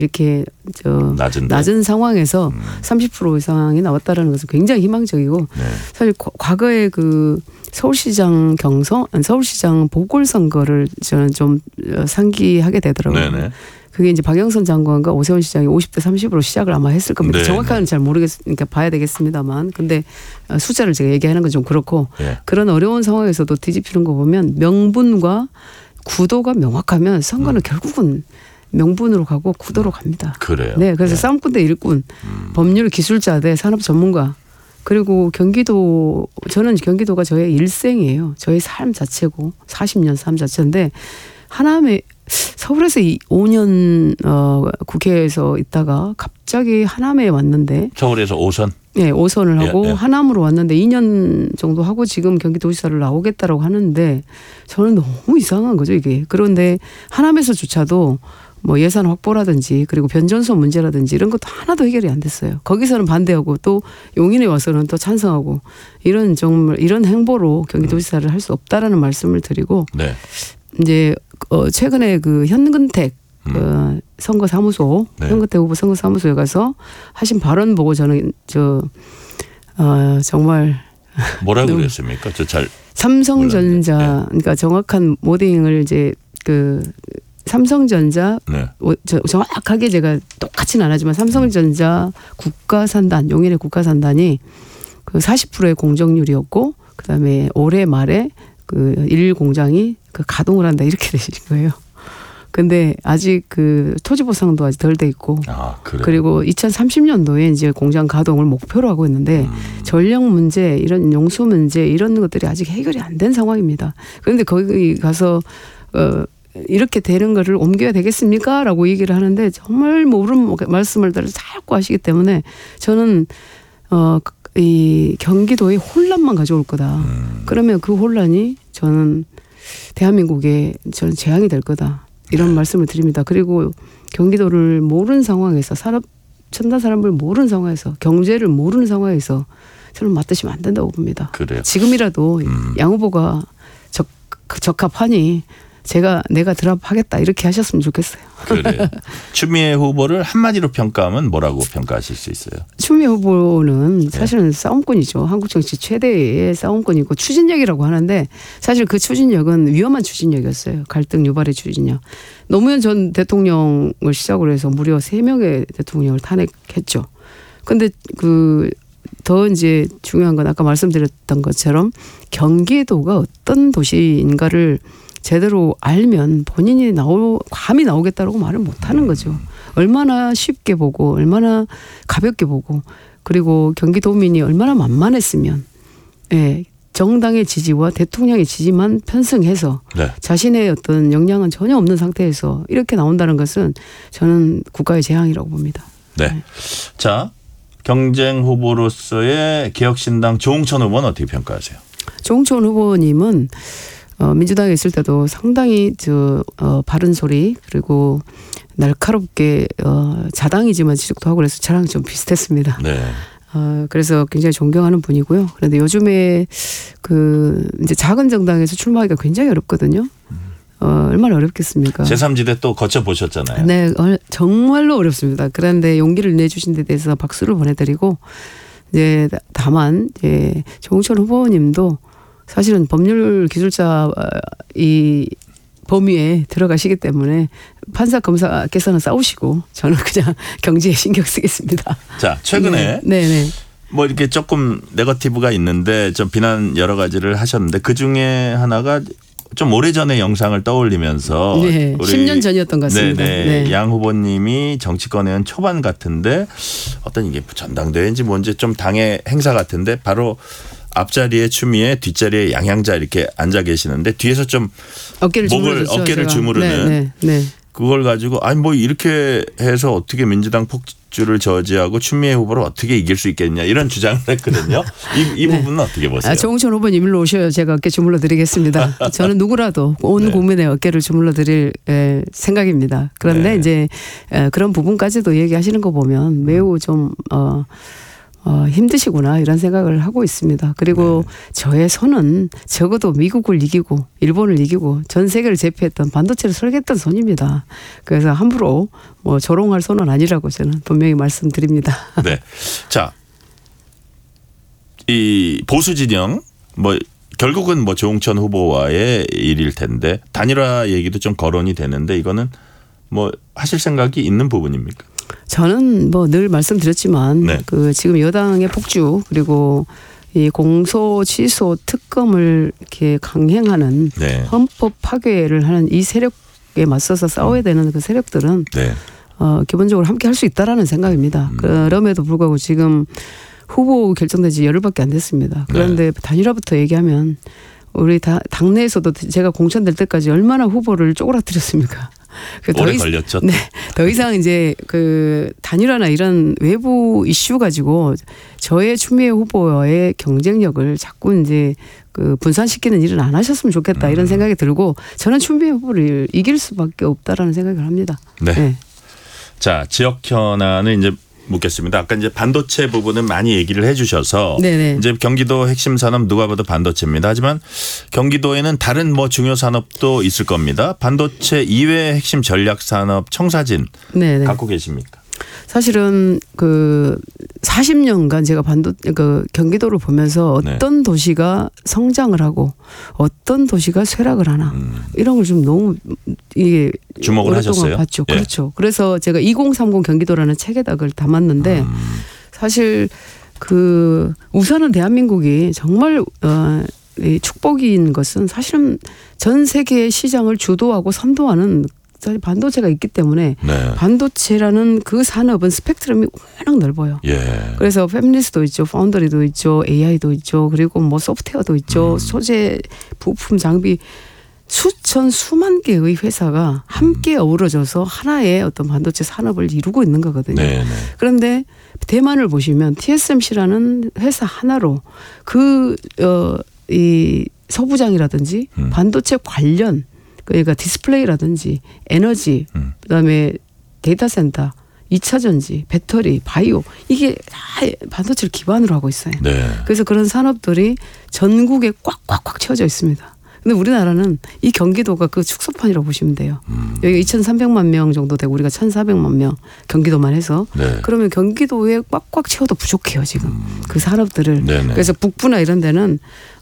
이렇게 낮은 상황에서 30% 이상이 나왔다라는 것은 굉장히 희망적이고 네. 사실 과거에 그 서울시장 보궐선거를 저는 좀 상기하게 되더라고요. 네네. 그게 이제 박영선 장관과 오세훈 시장이 50대 30으로 시작을 아마 했을 겁니다. 네네. 정확하게는 잘 모르겠으니까 봐야 되겠습니다만, 근데 숫자를 제가 얘기하는 건 좀 그렇고 네. 그런 어려운 상황에서도 뒤집히는 거 보면 명분과 구도가 명확하면 선거는 결국은 명분으로 가고 구도로 갑니다. 그래요. 네, 그래서 싸움꾼 대 일꾼, 법률 기술자 대 산업 전문가, 그리고 저는 경기도가 저의 일생이에요. 저의 삶 자체고 40년 삶 자체인데 하남에 서울에서 5년 국회에서 있다가 갑자기 하남에 왔는데 서울에서 5선? 네, 5선을 하고 예. 하남으로 왔는데 2년 정도 하고 지금 경기도지사를 나오겠다라고 하는데 저는 너무 이상한 거죠 이게. 그런데 하남에서조차도 뭐 예산 확보라든지 그리고 변전소 문제라든지 이런 것도 하나도 해결이 안 됐어요. 거기서는 반대하고 또 용인에 와서는 또 찬성하고 이런 행보로 경기도지사를 할 수 없다라는 말씀을 드리고 네. 이제 최근에 그 현근택 선거사무소 네. 현근택 후보 선거사무소에 가서 하신 발언 보고 저는 정말 뭐라고 그랬습니까? 삼성전자 몰랐는데. 그러니까 정확한 모딩을 이제 그 삼성전자 네. 정확하게 제가 똑같이는 안 하지만 삼성전자 국가산단 용인의 국가산단이 그 40%의 공정률이었고 그다음에 올해 말에 그 1 공장이 그 가동을 한다 이렇게 되신 거예요. 근데 아직 그 토지 보상도 아직 덜 돼 있고 그리고 2030년도에 이제 공장 가동을 목표로 하고 있는데 전력 문제 이런 용수 문제 이런 것들이 아직 해결이 안 된 상황입니다. 그런데 거기 가서 이렇게 되는 거를 옮겨야 되겠습니까? 라고 얘기를 하는데 정말 모르는 말씀을 자꾸 하시기 때문에 저는 이 경기도에 혼란만 가져올 거다. 그러면 그 혼란이 저는 대한민국에 저는 재앙이 될 거다. 이런 말씀을 드립니다. 그리고 경기도를 모르는 상황에서 첨단 산업을 모르는 상황에서 경제를 모르는 상황에서 저는 맡으시면 안 된다고 봅니다. 그래요. 지금이라도 양 후보가 적합하니 내가 드랍하겠다 이렇게 하셨으면 좋겠어요. 그래요. 추미애 후보를 한마디로 평가하면 뭐라고 평가하실 수 있어요? 추미애 후보는 사실은 싸움꾼이죠. 한국 정치 최대의 싸움꾼이고 추진력이라고 하는데 사실 그 추진력은 위험한 추진력이었어요. 갈등 유발의 추진력. 노무현 전 대통령을 시작으로 해서 무려 3명의 대통령을 탄핵했죠. 근데 더 이제 중요한 건 아까 말씀드렸던 것처럼 경기도가 어떤 도시인가를 제대로 알면 본인이 감히 나오겠다라고 말을 못하는 거죠. 얼마나 쉽게 보고 얼마나 가볍게 보고 그리고 경기도민이 얼마나 만만했으면 정당의 지지와 대통령의 지지만 편승해서 네. 자신의 어떤 역량은 전혀 없는 상태에서 이렇게 나온다는 것은 저는 국가의 재앙이라고 봅니다. 네. 자, 경쟁 후보로서의 개혁신당 조홍천 후보는 어떻게 평가하세요? 조홍천 후보님은 민주당에 있을 때도 상당히 바른 소리 그리고 날카롭게 자당이지만 지적도 하고 그래서 저랑 좀 비슷했습니다. 네. 그래서 굉장히 존경하는 분이고요. 그런데 요즘에 이제 작은 정당에서 출마하기가 굉장히 어렵거든요. 얼마나 어렵겠습니까? 제3지대 또 거쳐보셨잖아요. 네, 정말로 어렵습니다. 그런데 용기를 내주신 데 대해서 박수를 보내드리고 이제 다만 이제 조홍천 후보님도 사실은 법률 기술자 이 범위에 들어가시기 때문에 판사 검사께서는 싸우시고 저는 그냥 경제에 신경 쓰겠습니다. 자, 최근에 네. 뭐 이렇게 조금 네거티브가 있는데 좀 비난 여러 가지를 하셨는데 그 중에 하나가 좀 오래전의 영상을 떠올리면서 네, 10년 전이었던 것 같습니다. 네. 양 후보님이 정치권에는 초반 같은데 어떤 이게 전당대회인지 뭔지 좀 당의 행사 같은데 바로 앞자리에 추미애 뒷자리에 양양자 이렇게 앉아 계시는데 뒤에서 좀 어깨를 주무르는 네. 그걸 가지고 아니 뭐 이렇게 해서 어떻게 민주당 폭주를 저지하고 추미애 후보를 어떻게 이길 수 있겠냐 이런 주장을 했거든요. 이 부분은 어떻게 보세요? 조홍천 후보님 일로 오셔요. 제가 어깨 주물러 드리겠습니다. 저는 누구라도 온 국민의 어깨를 주물러 드릴 생각입니다. 그런데 이제 그런 부분까지도 얘기하시는 거 보면 매우 좀 힘드시구나 이런 생각을 하고 있습니다. 그리고 저의 손은 적어도 미국을 이기고 일본을 이기고 전 세계를 제패했던 반도체를 설계했던 손입니다. 그래서 함부로 뭐 조롱할 손은 아니라고 저는 분명히 말씀드립니다. 네. 자, 이 보수 진영 뭐 결국은 뭐 조응천 후보와의 일일 텐데 단일화 얘기도 좀 거론이 되는데 이거는 뭐 하실 생각이 있는 부분입니까? 저는 뭐 늘 말씀드렸지만 네. 그 지금 여당의 폭주 그리고 이 공소 취소 특검을 이렇게 강행하는 네. 헌법 파괴를 하는 이 세력에 맞서서 싸워야 되는 그 세력들은 네. 기본적으로 함께 할 수 있다라는 생각입니다. 그럼에도 불구하고 지금 후보 결정된 지 열흘밖에 안 됐습니다. 그런데 단일화부터 얘기하면 우리 당내에서도 제가 공천될 때까지 얼마나 후보를 쪼그라뜨렸습니까? 오래 걸렸죠. 네, 더 이상 이제 그 단일화나 이런 외부 이슈 가지고 저의 추미애 후보의 경쟁력을 자꾸 이제 그 분산시키는 일은 안 하셨으면 좋겠다 이런 생각이 들고 저는 추미애 후보를 이길 수밖에 없다라는 생각을 합니다. 네. 네. 자, 지역 현안은 이제 묻겠습니다. 아까 이제 반도체 부분은 많이 얘기를 해주셔서 네네. 이제 경기도 핵심 산업 누가 봐도 반도체입니다. 하지만 경기도에는 다른 뭐 중요 산업도 있을 겁니다. 반도체 이외의 핵심 전략 산업 청사진 네네. 갖고 계십니까? 사실은 그 40년간 제가 그 경기도를 보면서 어떤 도시가 성장을 하고 어떤 도시가 쇠락을 하나 이런 걸 좀 너무 이게 주목을 하셨어요. 봤죠. 예. 그렇죠. 그래서 제가 2030 경기도라는 책에다 그걸 담았는데 사실 그 우선은 대한민국이 정말 이 축복인 것은 사실은 전 세계의 시장을 주도하고 선도하는 사실 반도체가 있기 때문에 네. 반도체라는 그 산업은 스펙트럼이 워낙 넓어요. 예. 그래서 팹리스도 있죠, 파운더리도 있죠, AI도 있죠, 그리고 뭐 소프트웨어도 있죠, 소재, 부품, 장비 수천 수만 개의 회사가 함께 어우러져서 하나의 어떤 반도체 산업을 이루고 있는 거거든요. 네, 네. 그런데 대만을 보시면 TSMC라는 회사 하나로 이 서부장이라든지 반도체 관련 그러니까 디스플레이라든지 에너지 그다음에 데이터 센터 2차 전지, 배터리, 바이오 이게 다 반도체를 기반으로 하고 있어요. 네. 그래서 그런 산업들이 전국에 꽉꽉꽉 채워져 있습니다. 근데 우리나라는 이 경기도가 그 축소판이라고 보시면 돼요. 여기가 2,300만 명 정도 되고 우리가 1,400만 명 경기도만 해서 네. 그러면 경기도에 꽉꽉 채워도 부족해요 지금 그 산업들을. 네네. 그래서 북부나 이런 데는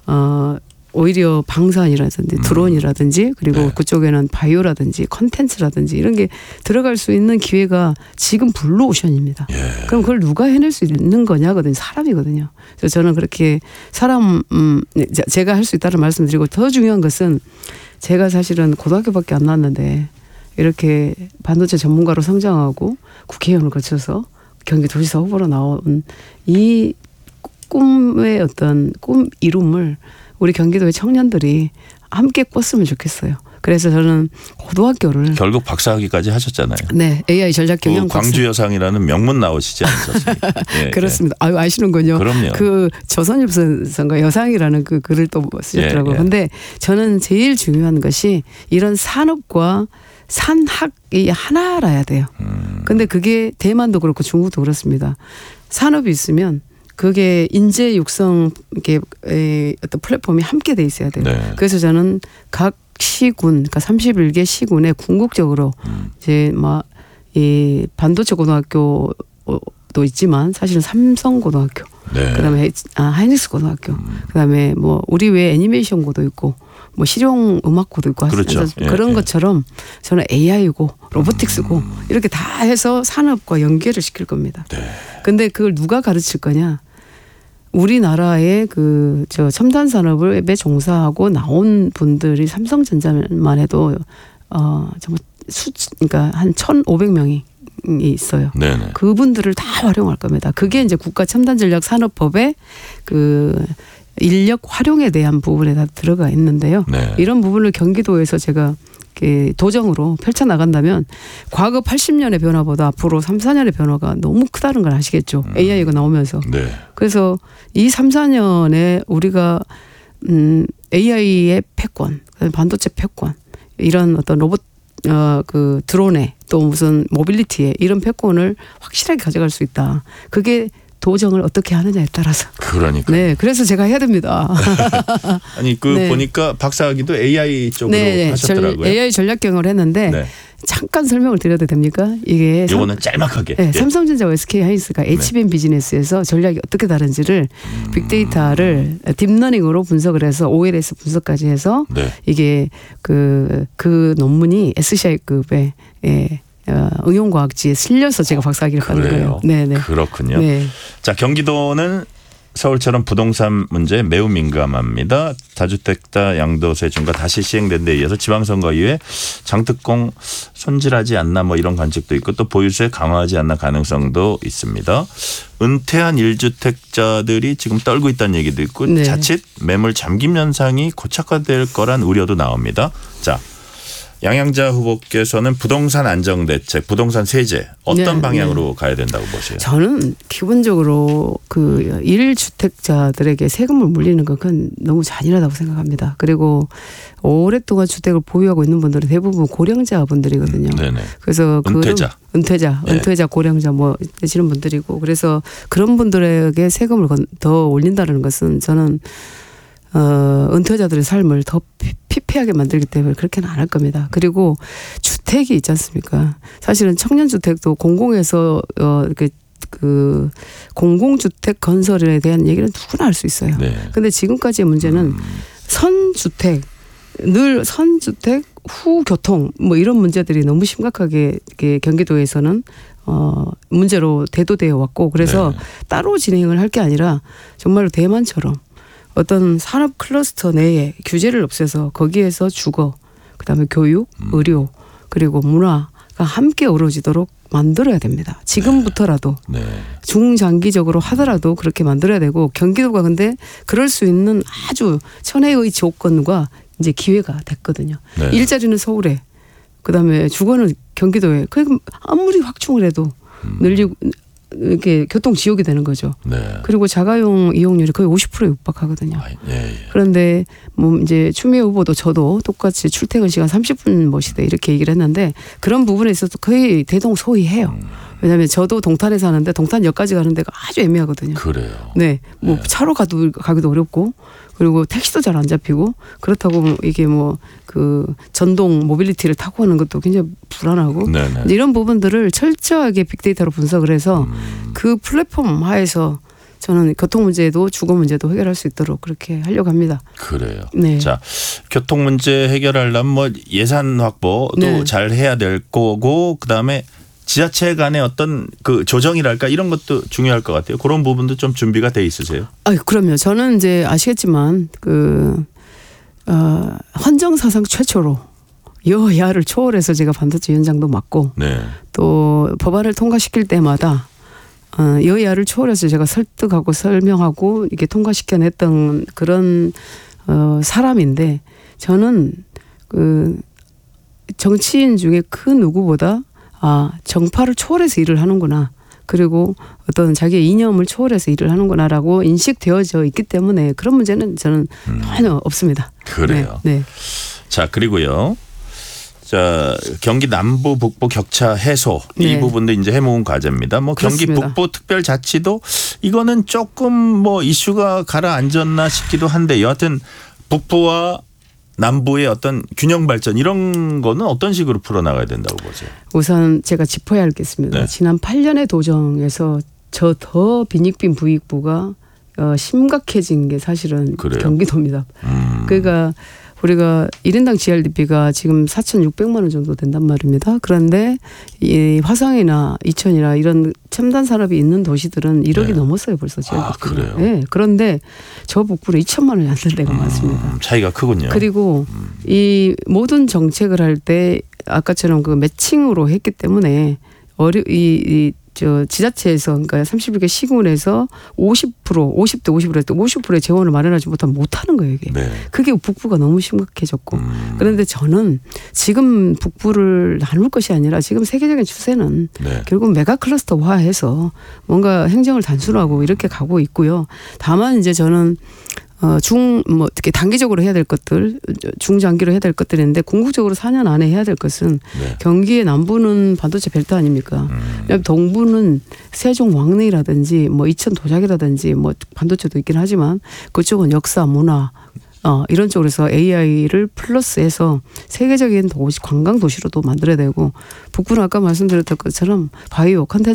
오히려 방산이라든지 드론이라든지 그리고 네. 그쪽에는 바이오라든지 컨텐츠라든지 이런 게 들어갈 수 있는 기회가 지금 블루오션입니다. 예. 그럼 그걸 누가 해낼 수 있는 거냐거든요. 사람이거든요. 그래서 저는 그렇게 제가 할 수 있다는 말씀을 드리고 더 중요한 것은 제가 사실은 고등학교밖에 안 나왔는데 이렇게 반도체 전문가로 성장하고 국회의원을 거쳐서 경기도지사 후보로 나온 이 꿈의 어떤 꿈 이룸을 우리 경기도의 청년들이 함께 꿨으면 좋겠어요. 그래서 저는 고등학교를 결국 박사학위까지 하셨잖아요. 네, AI 전략 경영 박사. 광주 여상이라는 명문 나오시지 않으셨습니까? 예, 그렇습니다. 아유 아시는군요. 그럼요. 그 조선일보선가 여상이라는 그 글을 또 쓰셨더라고요. 예, 예. 근데 저는 제일 중요한 것이 이런 산업과 산학이 하나라야 돼요. 근데 그게 대만도 그렇고 중국도 그렇습니다. 산업이 있으면 그게 인재 육성 이게 어떤 플랫폼이 함께 돼 있어야 돼요. 네. 그래서 저는 각 시군, 그러니까 31개 시군에 궁극적으로 이제 이 반도체 고등학교도 있지만 사실은 삼성고등학교, 네. 그다음에 하이닉스 고등학교, 그다음에 뭐 우리 외에 애니메이션고도 있고 뭐 실용 음악고도 있고 그렇죠. 그런 예, 것처럼 저는 AI고 로보틱스고 이렇게 다 해서 산업과 연계를 시킬 겁니다. 네. 근데 그걸 누가 가르칠 거냐? 우리나라의 저 첨단 산업을 종사하고 나온 분들이 삼성전자만 해도 정말 그러니까 한 1,500명이 있어요. 네네. 그분들을 다 활용할 겁니다. 그게 이제 국가첨단전략산업법에 그 인력 활용에 대한 부분에 다 들어가 있는데요. 네. 이런 부분을 경기도에서 제가 도정으로 펼쳐나간다면 과거 80년의 변화보다 앞으로 3, 4년의 변화가 너무 크다는 걸 아시겠죠. AI가 나오면서. 네. 그래서 이 3, 4년에 우리가 AI의 패권, 반도체 패권, 이런 어떤 로봇 드론에 또 무슨 모빌리티에 이런 패권을 확실하게 가져갈 수 있다. 그게 도정을 어떻게 하느냐에 따라서. 그러니까. 네, 그래서 제가 해야 됩니다. 아니 네. 보니까 박사학위도 AI 쪽으로 하셨더라고요. AI 전략 경영을 했는데 네. 잠깐 설명을 드려도 됩니까? 이게 이거는 짤막하게. 네, 삼성전자와 SK하이닉스가 HBM 비즈니스에서 전략이 어떻게 다른지를 빅데이터를 딥러닝으로 분석을 해서 OLS 분석까지 해서 네. 이게 그 논문이 SCI급의 응용과학지에 실려서 제가 박사학위를 받은 거예요. 네네. 그렇군요. 네. 자, 경기도는 서울처럼 부동산 문제에 매우 민감합니다. 다주택자 양도세 중과 다시 시행된 데 이어서 지방선거 이후에 장특공 손질하지 않나 뭐 이런 관측도 있고 또 보유세 강화하지 않나 가능성도 있습니다. 은퇴한 1주택자들이 지금 떨고 있다는 얘기도 있고 네. 자칫 매물 잠김 현상이 고착화될 거란 우려도 나옵니다. 자, 양양자 후보께서는 부동산 안정대책, 부동산 세제 어떤 네, 방향으로 가야 된다고 보세요? 저는 기본적으로 그 1주택자들에게 세금을 물리는 건 그건 너무 잔인하다고 생각합니다. 그리고 오랫동안 주택을 보유하고 있는 분들은 대부분 고령자분들이거든요. 네네. 그래서 은퇴자, 고령자 뭐 되시는 분들이고 그래서 그런 분들에게 세금을 더 올린다는 것은 저는 은퇴자들의 삶을 더 피폐하게 만들기 때문에 그렇게는 안 할 겁니다. 그리고 주택이 있지 않습니까? 사실은 청년주택도 공공에서 그 공공주택 건설에 대한 얘기는 누구나 할 수 있어요. 그런데 네. 지금까지의 문제는 선주택 후 교통 뭐 이런 문제들이 너무 심각하게 경기도에서는 문제로 대두되어 왔고 그래서 네. 따로 진행을 할 게 아니라 정말로 대만처럼 어떤 산업 클러스터 내에 규제를 없애서 거기에서 주거, 그다음에 교육, 의료 그리고 문화가 함께 어우러지도록 만들어야 됩니다. 지금부터라도 네. 중장기적으로 하더라도 그렇게 만들어야 되고 경기도가 근데 그럴 수 있는 아주 천혜의 조건과 이제 기회가 됐거든요. 네. 일자리는 서울에 그다음에 주거는 경기도에 그러니까 아무리 확충을 해도 늘리고 이렇게 교통 지옥이 되는 거죠. 네. 그리고 자가용 이용률이 거의 50%에 육박하거든요. 예. 그런데 뭐 이제 추미애 후보도 저도 똑같이 출퇴근 시간 30분 모시되 이렇게 얘기를 했는데 그런 부분에 있어서 거의 대동소이해요. 왜냐하면 저도 동탄에 사는데 동탄역까지 가는 데가 아주 애매하거든요. 그래요. 네, 뭐 네. 차로 가기도 어렵고 그리고 택시도 잘 안 잡히고 그렇다고 이게 뭐 그 전동 모빌리티를 타고 하는 것도 굉장히 불안하고 네네. 이런 부분들을 철저하게 빅데이터로 분석을 해서 그 플랫폼 하에서 저는 교통 문제도 주거 문제도 해결할 수 있도록 그렇게 하려고 합니다. 그래요. 네. 자, 교통 문제 해결하려면 뭐 예산 확보도 네. 잘 해야 될 거고 그다음에 지자체 간의 어떤 그 조정이랄까 이런 것도 중요할 것 같아요. 그런 부분도 좀 준비가 돼 있으세요? 그럼요. 저는 이제 아시겠지만 헌정사상 최초로 여야를 초월해서 제가 반도체 위원장도 맡고 네. 또 법안을 통과시킬 때마다 여야를 초월해서 제가 설득하고 설명하고 이게 통과시켜냈던 그런 사람인데 저는 그 정치인 중에 그 누구보다 정파를 초월해서 일을 하는구나. 그리고 어떤 자기의 이념을 초월해서 일을 하는구나라고 인식되어져 있기 때문에 그런 문제는 저는 전혀 없습니다. 그래요. 네. 자, 그리고요. 자, 경기 남부 북부 격차 해소 이 네. 부분도 이제 해모은 과제입니다. 뭐 경기 그렇습니다. 북부 특별자치도 이거는 조금 뭐 이슈가 가라앉았나 싶기도 한데 여하튼 북부와 남부의 어떤 균형 발전 이런 거는 어떤 식으로 풀어나가야 된다고 보세요? 우선 제가 짚어야 할 게 있습니다. 네. 지난 8년의 도정에서 저 더 빈익빈 부익부가 심각해진 게 사실은 그래요? 경기도입니다. 그러니까 우리가 1인당 GRDP가 지금 4,600만 원 정도 된단 말입니다. 그런데 이 화성이나 이천이나 이런 첨단 산업이 있는 도시들은 1억이 네. 넘었어요 벌써 GRDP가. 그래요? 네. 그런데 저 북부는 2천만 원이 안 된 데가 많습니다. 차이가 크군요. 그리고 이 모든 정책을 할 때 아까처럼 그 매칭으로 했기 때문에 지자체에서 그러니까 31개 시군에서 50대 50% 했고 50%의 재원을 마련하지 못하면 못하는 거예요 이게. 네. 그게 북부가 너무 심각해졌고 그런데 저는 지금 북부를 나눌 것이 아니라 지금 세계적인 추세는 네. 결국 메가 클러스터화해서 뭔가 행정을 단순화하고 이렇게 가고 있고요. 다만 이제 저는 특히 단기적으로 해야 될 것들, 중장기로 해야 될 것들인데 궁극적으로 4년 안에 해야 될 것은 네. 경기의 남부는 반도체 벨트 아닙니까? 동부는 세종 왕릉이라든지 뭐 이천 도자기라든지 뭐 반도체도 있긴 하지만 그쪽은 역사, 문화 이런 쪽으로 해서 AI를 플러스해서 세계적인 도시, 관광 도시로도 만들어야 되고 북부는 아까 말씀드렸던 것처럼 바이오, 컨텐츠